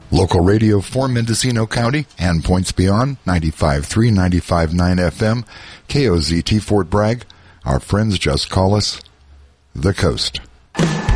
Local radio for Mendocino County and points beyond, 95.3, 95.9 FM, KOZT Fort Bragg. Our friends just call us The Coast.